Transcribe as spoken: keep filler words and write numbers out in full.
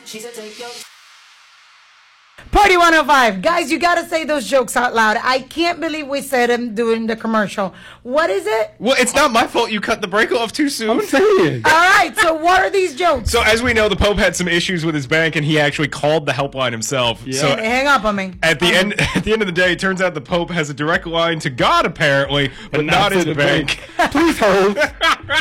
Party one oh five. Guys, you got to say those jokes out loud. I can't believe we said them during the commercial. What is it? Well, it's not my fault you cut the break off too soon. I'm saying. All right, so what are these jokes? So, as we know, the Pope had some issues with his bank, and he actually called the helpline himself. Yeah. So, Hey, hang up on me. at the Um, end, at the end of the day, it turns out the Pope has a direct line to God, apparently, but, But not not to his the bank. bank. Please hold.